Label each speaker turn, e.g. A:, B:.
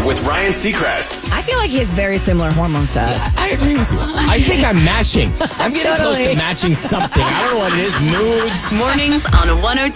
A: with Ryan Seacrest.
B: I feel like he has very similar hormones to us.
C: I agree with you. I think I'm matching. I'm getting close
B: Totally.
C: to matching something. I don't know what it is. Moods.
D: Mornings on 102.